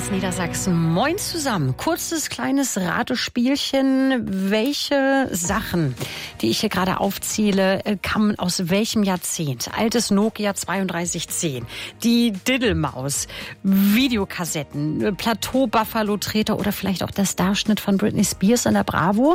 aus Niedersachsen. Moin zusammen. Kurzes, kleines Ratespielchen. Welche Sachen, die ich hier gerade aufzähle, kamen aus welchem Jahrzehnt? Altes Nokia 3210, die Diddelmaus, Videokassetten, Plateau-Buffalo-Treter oder vielleicht auch der Starschnitt von Britney Spears in der Bravo?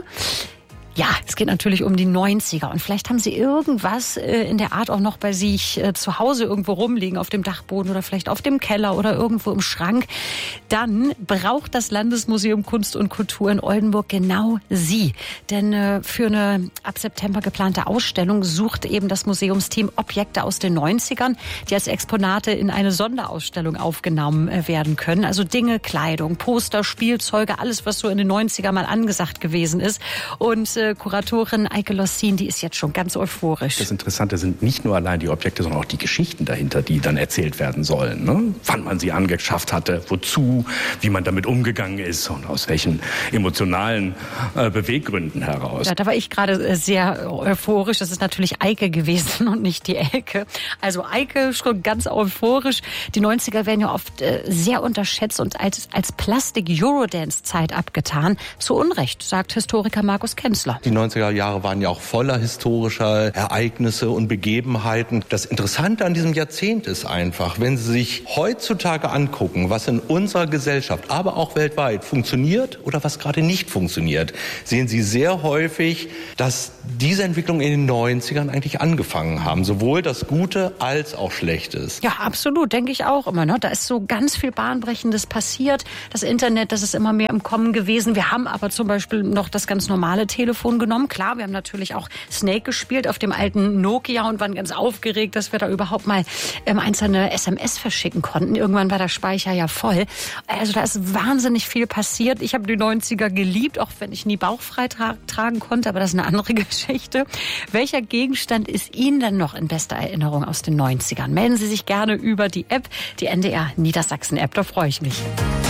Ja, es geht natürlich um die 90er. Und vielleicht haben Sie irgendwas in der Art auch noch bei sich zu Hause irgendwo rumliegen, auf dem Dachboden oder vielleicht auf dem Keller oder irgendwo im Schrank. Dann braucht das Landesmuseum Kunst und Kultur in Oldenburg genau Sie. Denn für eine ab September geplante Ausstellung sucht eben das Museumsteam Objekte aus den 90ern, die als Exponate in eine Sonderausstellung aufgenommen werden können. Also Dinge, Kleidung, Poster, Spielzeuge, alles, was so in den 90er mal angesagt gewesen ist. Und Kuratorin Eike Lossin, die ist jetzt schon ganz euphorisch. Das Interessante sind nicht nur allein die Objekte, sondern auch die Geschichten dahinter, die dann erzählt werden sollen. Ne? Wann man sie angeschafft hatte, wozu, wie man damit umgegangen ist und aus welchen emotionalen Beweggründen heraus. Ja, da war ich gerade sehr euphorisch. Das ist natürlich Eike gewesen und nicht die Elke. Also Eike schon ganz euphorisch. Die 90er werden ja oft sehr unterschätzt und als Plastik-Eurodance-Zeit abgetan. Zu Unrecht, sagt Historiker Markus Kenzler. Die 90er Jahre waren ja auch voller historischer Ereignisse und Begebenheiten. Das Interessante an diesem Jahrzehnt ist einfach, wenn Sie sich heutzutage angucken, was in unserer Gesellschaft, aber auch weltweit funktioniert oder was gerade nicht funktioniert, sehen Sie sehr häufig, dass diese Entwicklung in den 90ern eigentlich angefangen haben. Sowohl das Gute als auch Schlechtes. Ja, absolut, denke ich auch immer. Ne? Da ist so ganz viel Bahnbrechendes passiert. Das Internet, das ist immer mehr im Kommen gewesen. Wir haben aber zum Beispiel noch das ganz normale Telefon genommen. Klar, wir haben natürlich auch Snake gespielt auf dem alten Nokia und waren ganz aufgeregt, dass wir da überhaupt mal einzelne SMS verschicken konnten. Irgendwann war der Speicher ja voll. Also da ist wahnsinnig viel passiert. Ich habe die 90er geliebt, auch wenn ich nie bauchfrei tragen konnte, aber das ist eine andere Geschichte. Welcher Gegenstand ist Ihnen denn noch in bester Erinnerung aus den 90ern? Melden Sie sich gerne über die App, die NDR Niedersachsen App, da freue ich mich.